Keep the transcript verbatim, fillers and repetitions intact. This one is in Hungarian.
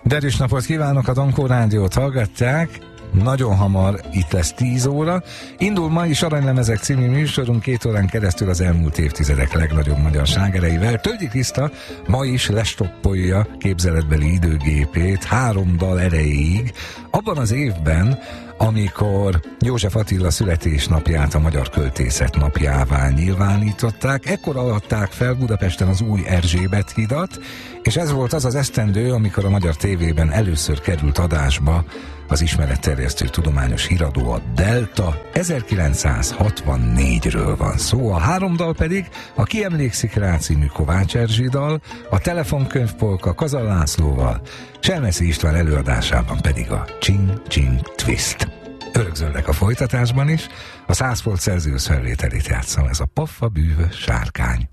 Derűs napot kívánok, a Dankó Rádiót hallgatják. Nagyon hamar itt lesz tíz óra. Indul ma is Aranylemezek című műsorunk, két órán keresztül az elmúlt évtizedek legnagyobb magyar slágereivel. Tölgyi Kriszta ma is lestoppolja képzeletbeli időgépét három dal erejéig, abban az évben, amikor József Attila születésnapját a Magyar Költészet napjává nyilvánították. Ekkor avatták fel Budapesten az új Erzsébet hidat, és ez volt az az esztendő, amikor a Magyar Tévében először került adásba az ismeretterjesztő tudományos híradó, a Delta. ezerkilencszázhatvannégyről van szó, a három dal pedig a Ki emlékszik rá című Kovács Erzsi dal, a Telefonkönyvpolka Kazal Lászlóval, Selmeszi István előadásában pedig a Csing Csing Twist. Örökzöldek a folytatásban is, a száz fok Celsius felvételét játszom, ez a Paffa bűvös sárkány.